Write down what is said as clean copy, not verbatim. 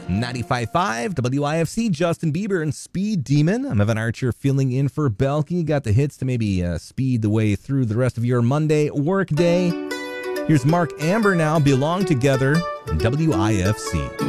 95.5 WIFC, Justin Bieber and Speed Demon. I'm Evan Archer filling in for Belky. Got the hits to maybe speed the way through the rest of your Monday work day. Here's Mark Amber now, Belong Together, WIFC.